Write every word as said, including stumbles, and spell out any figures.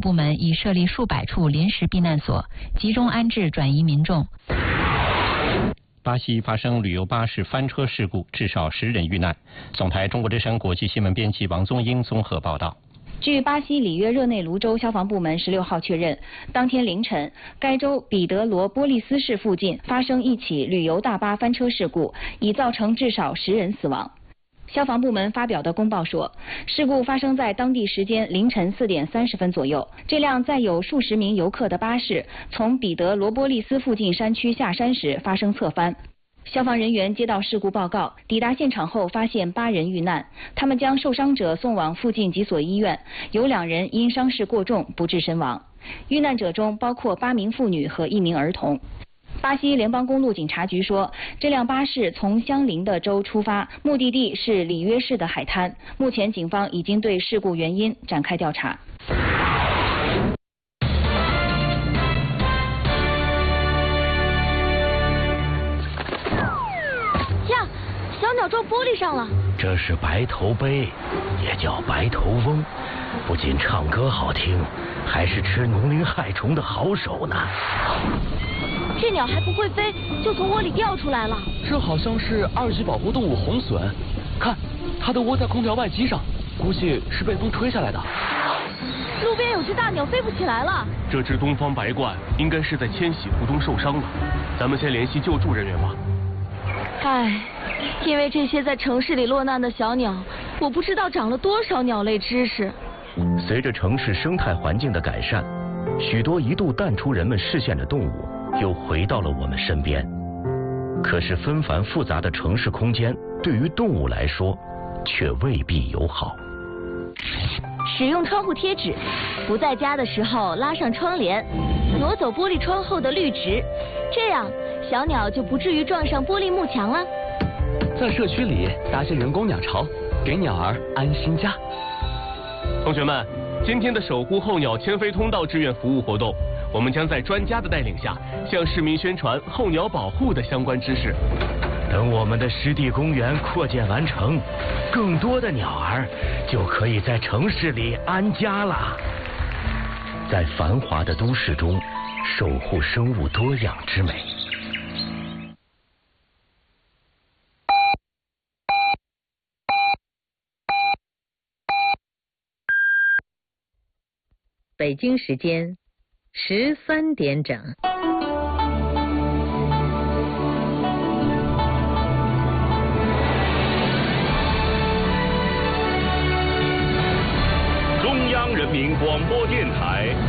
部门已设立数百处临时避难所，集中安置转移民众。 巴西发生旅游巴士翻车事故，至少十人遇难。总台中国之声国际新闻编辑王宗英综合报道。 据巴西里约热内卢州消防部门十六号确认，当天凌晨，该州彼得罗波利斯市附近发生一起旅游大巴翻车事故，已造成至少十人死亡。消防部门发表的公报说，事故发生在当地时间凌晨四点三十分左右。这辆载有数十名游客的巴士从彼得罗波利斯附近山区下山时发生侧翻。消防人员接到事故报告，抵达现场后发现八人遇难，他们将受伤者送往附近几所医院，有两人因伤势过重不治身亡。遇难者中包括八名妇女和一名儿童。巴西联邦公路警察局说，这辆巴士从相邻的州出发，目的地是里约市的海滩。目前警方已经对事故原因展开调查。 呀，小鸟撞玻璃上了。 这是白头鹎，也叫白头翁，不仅唱歌好听，还是吃农林害虫的好手呢。 这鸟还不会飞，就从窝里掉出来了。 这好像是二级保护动物红隼，看，它的窝在空调外机上，估计是被风吹下来的。 路边有只大鸟飞不起来了。 这只东方白鹳应该是在迁徙途中受伤了，咱们先联系救助人员吧。 唉，因为这些在城市里落难的小鸟，我不知道长了多少鸟类知识。 随着城市生态环境的改善，许多一度淡出人们视线的动物又回到了我们身边。可是纷繁复杂的城市空间对于动物来说却未必友好。 使用窗户贴纸，不在家的时候拉上窗帘，挪走玻璃窗后的绿植，这样小鸟就不至于撞上玻璃幕墙了。 在社区里搭些人工鸟巢，给鸟儿安心家。 同学们，今天的守护候鸟迁飞通道志愿服务活动，我们将在专家的带领下，向市民宣传候鸟保护的相关知识。 等我们的湿地公园扩建完成，更多的鸟儿就可以在城市里安家了。在繁华的都市中，守护生物多样之美。 北京时间十三点整。 中央人民广播电台。